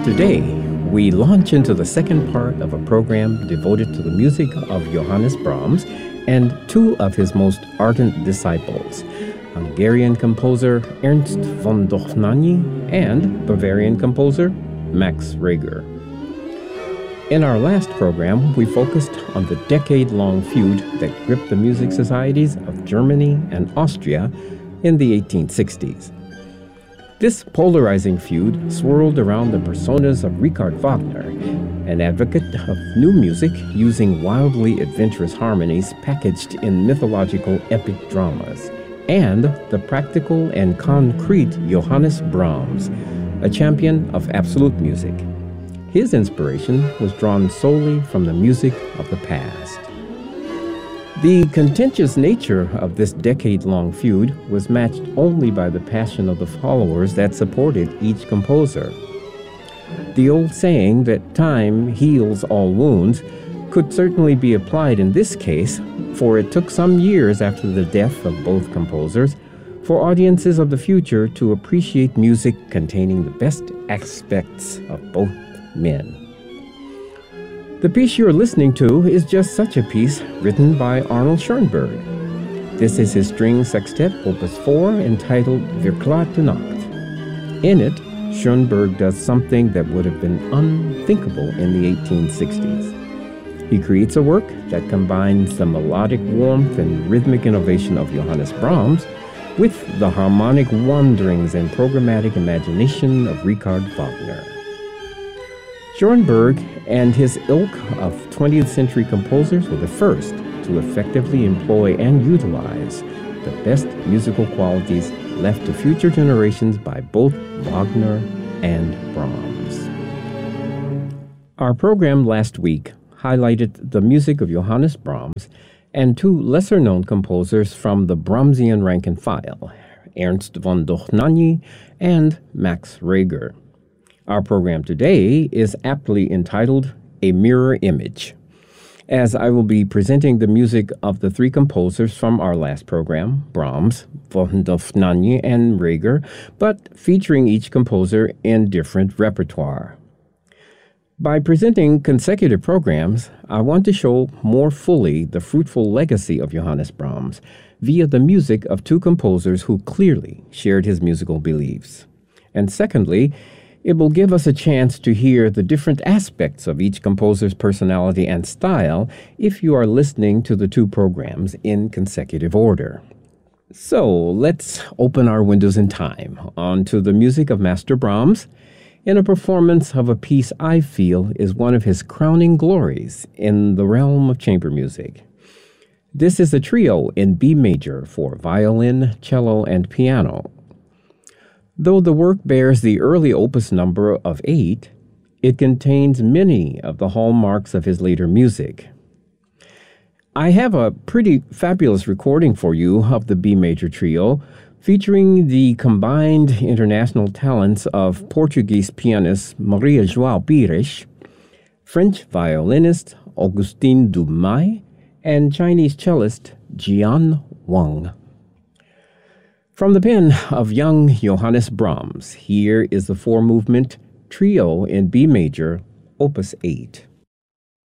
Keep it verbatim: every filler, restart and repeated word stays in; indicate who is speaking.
Speaker 1: Today, we launch into the second part of a program devoted to the music of Johannes Brahms and two of his most ardent disciples, Hungarian composer Ernst von Dohnányi and Bavarian composer Max Reger. In our last program, we focused on the decade-long feud that gripped the music societies of Germany and Austria in the eighteen sixties. This polarizing feud swirled around the personas of Richard Wagner, an advocate of new music using wildly adventurous harmonies packaged in mythological epic dramas, and the practical and concrete Johannes Brahms, a champion of absolute music. His inspiration was drawn solely from the music of the past. The contentious nature of this decade-long feud was matched only by the passion of the followers that supported each composer. The old saying that time heals all wounds could certainly be applied in this case, for it took some years after the death of both composers for audiences of the future to appreciate music containing the best aspects of both men. The piece you're listening to is just such a piece written by Arnold Schoenberg. This is his string sextet, Opus four, entitled Verklärte Nacht. In it, Schoenberg does something that would have been unthinkable in the eighteen sixties. He creates a work that combines the melodic warmth and rhythmic innovation of Johannes Brahms with the harmonic wanderings and programmatic imagination of Richard Wagner. Schoenberg and his ilk of twentieth century composers were the first to effectively employ and utilize the best musical qualities left to future generations by both Wagner and Brahms. Our program last week highlighted the music of Johannes Brahms and two lesser-known composers from the Brahmsian rank and file, Ernst von Dohnányi and Max Reger. Our program today is aptly entitled A Mirror Image, as I will be presenting the music of the three composers from our last program, Brahms, von Dohnányi, and Reger, but featuring each composer in different repertoire. By presenting consecutive programs, I want to show more fully the fruitful legacy of Johannes Brahms via the music of two composers who clearly shared his musical beliefs. And secondly, it will give us a chance to hear the different aspects of each composer's personality and style if you are listening to the two programs in consecutive order. So let's open our windows in time onto the music of Master Brahms in a performance of a piece I feel is one of his crowning glories in the realm of chamber music. This is a trio in B major for violin, cello, and piano. Though the work bears the early opus number of eight, it contains many of the hallmarks of his later music. I have a pretty fabulous recording for you of the B major trio, featuring the combined international talents of Portuguese pianist Maria João Pires, French violinist Augustin Dumay, and Chinese cellist Jian Wang. From the pen of young Johannes Brahms, here is the four-movement trio in B major, Opus eight.